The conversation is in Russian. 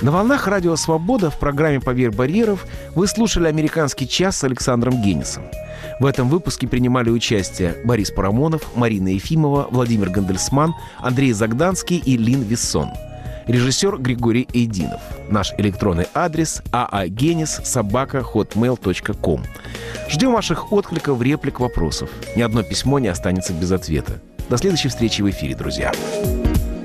На волнах радио «Свобода» в программе «Поверь барьеров» вы слушали «Американский час» с Александром Генисом. В этом выпуске принимали участие Борис Парамонов, Марина Ефимова, Владимир Гандельсман, Андрей Загданский и Лин Виссон. Режиссер Григорий Эйдинов. Наш электронный адрес aagenis@hotmail.com. Ждем ваших откликов, реплик, вопросов. Ни одно письмо не останется без ответа. До следующей встречи в эфире, друзья.